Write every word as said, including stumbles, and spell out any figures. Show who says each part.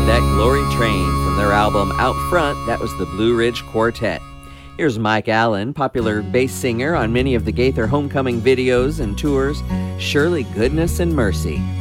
Speaker 1: that Glory Train from their album Out Front. That was the Blue Ridge Quartet. Here's Mike Allen, popular bass singer on many of the Gaither homecoming videos and tours. Surely Goodness and Mercy.